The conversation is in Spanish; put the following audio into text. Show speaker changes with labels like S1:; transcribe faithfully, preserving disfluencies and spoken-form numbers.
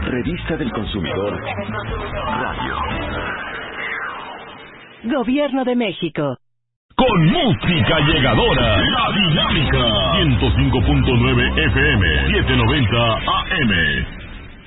S1: Revista del Consumidor Radio.
S2: Gobierno de México.
S3: Con música llegadora, La Dinámica, ciento cinco punto nueve F M, setecientos noventa A M.